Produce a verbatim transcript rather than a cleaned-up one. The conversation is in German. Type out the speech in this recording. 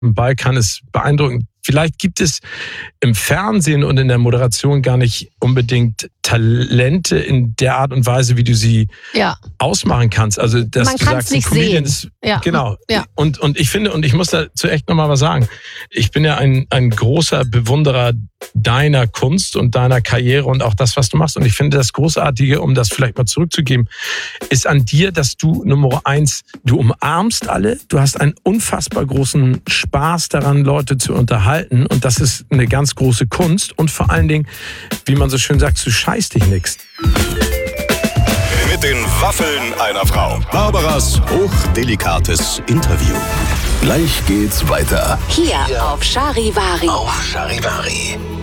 Balkan ist beeindruckend. Vielleicht gibt es im Fernsehen und in der Moderation gar nicht unbedingt Talente in der Art und Weise, wie du sie ja. ausmachen kannst. Also, dass Man du kann es sagst, nicht ein Comedian sehen. ist, Ja. genau. Ja. Und, und ich finde, und ich muss dazu echt nochmal was sagen. Ich bin ja ein, ein großer Bewunderer deiner Kunst und deiner Karriere und auch das, was du machst. Und ich finde, das Großartige, um das vielleicht mal zurückzugeben, ist an dir, dass du Nummer eins, du umarmst alle, du hast einen unfassbar großen Spaß daran, Leute zu unterhalten. Und das ist eine ganz große Kunst. Und vor allen Dingen, wie man so schön sagt, du scheißt dich nix. Mit den Waffeln einer Frau. Barbaras hochdelikates Interview. Gleich geht's weiter. Hier auf Charivari. Auf Charivari.